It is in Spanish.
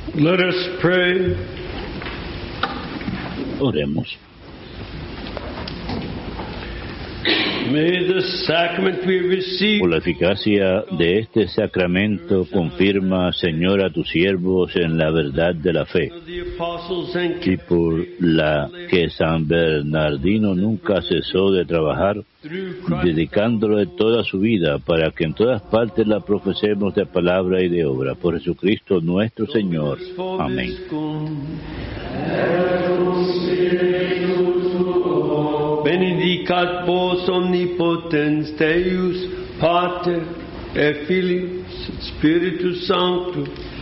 Let us pray. Oremos. May the sacrament we receive. Por la eficacia de este sacramento, confirma, Señor, a tus siervos en la verdad de la fe, y por la que San Bernardino nunca cesó de trabajar, dedicándole toda su vida para que en todas partes la profesemos de palabra y de obra. Por Jesucristo nuestro Señor. Amén. Benedicat vos omnipotens Deus, Pater et Filius, Spiritus Sanctus,